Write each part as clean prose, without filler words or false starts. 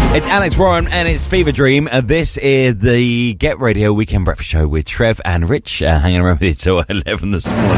It's Alex Warren and it's Fever Dream. This is the Get Radio Weekend Breakfast Show with Trev and Rich hanging around with you till 11 this morning.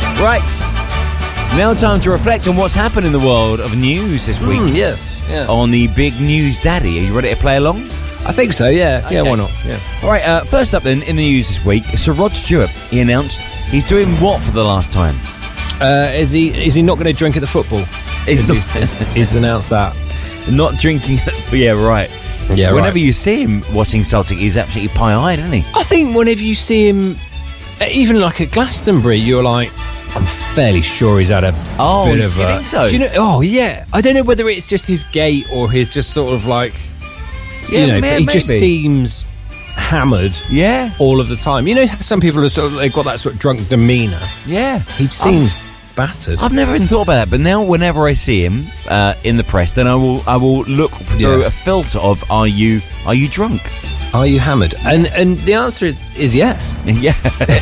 Right, now time to reflect on what's happened in the world of news this week. Yes. On the Big News Daddy. Are you ready to play along? I think so, yeah. Okay. Yeah, why not? Yeah. All right, first up then, in the news this week, Sir Rod Stewart, he announced he's doing what for the last time? Is he not going to drink at the football? He's announced that. Not drinking. Yeah, right. Yeah, Whenever right. you see him watching Celtic, he's absolutely pie-eyed, isn't he? I think whenever you see him, even like at Glastonbury, you're like, I'm fairly sure he's had a bit of you think so? Do you know? Oh, yeah. I don't know whether it's just his gait or his just sort of like, Yeah, but he just seems hammered. Yeah. All of the time. You know, some people are sort of, they've got that sort of drunk demeanour. Yeah. He seems battered. I've never even thought about that, but now whenever I see him in the press, then I will look through a filter of are you drunk? Are you hammered? And the answer is yes. Yeah.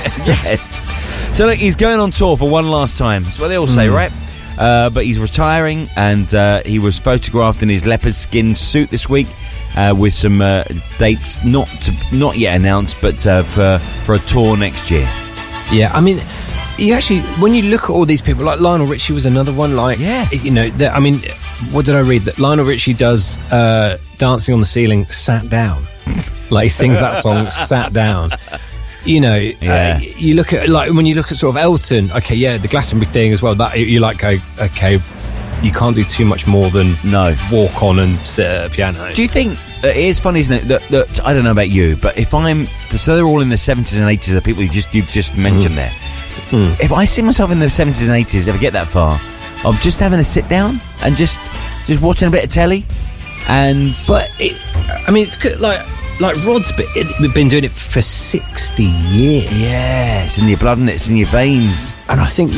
Yes. So look, he's going on tour for one last time. That's what they all say, right? But he's retiring, and he was photographed in his leopard skin suit this week with some dates not yet announced, but for a tour next year. Yeah, I mean, you actually, when you look at all these people, like Lionel Richie was another one, like, you know, I mean, what did I read? That Lionel Richie does Dancing on the Ceiling sat down. Like, he sings that song sat down. You know, you look at, like, when you look at sort of Elton, okay, yeah, the Glastonbury thing as well, that you like go, okay, you can't do too much more than walk on and sit at a piano. Do you think it is funny, isn't it? That I don't know about you, but if so they're all in the 70s and 80s, the people you've just mentioned there. If I see myself in the 70s and 80s, if I get that far, of just having a sit down and just watching a bit of telly, but I mean, it's good, like Rod's we've been doing it for 60 years. Yeah, it's in your blood and it's in your veins. And I think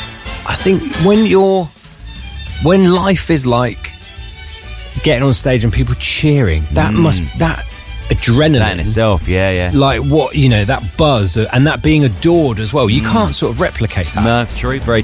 when life is like getting on stage and people cheering, that adrenaline, that in itself, yeah. Like what, you know, that buzz and that being adored as well. You can't sort of replicate that. No, true, very